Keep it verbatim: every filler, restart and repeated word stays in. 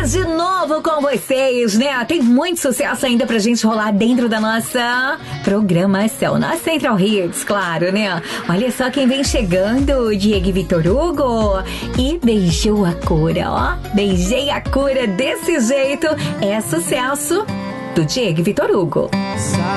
É de novo com vocês, né? Tem muito sucesso ainda pra gente rolar dentro da nossa programação, na Central Hits, claro, né? Olha só quem vem chegando, Diego e Vitor Hugo. E beijou a cura, ó. Beijei a cura desse jeito. É sucesso do Diego e Vitor Hugo.